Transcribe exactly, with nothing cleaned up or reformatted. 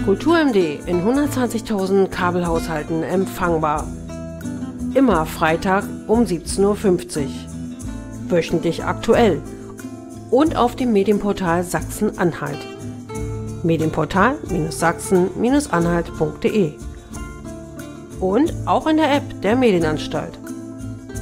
Kultur-M D in hundertzwanzigtausend Kabelhaushalten empfangbar. Immer Freitag um siebzehn Uhr fünfzig. Wöchentlich aktuell. Und auf dem Medienportal Sachsen-Anhalt. Medienportal Sachsen Anhalt punkt de. Und auch in der App der Medienanstalt.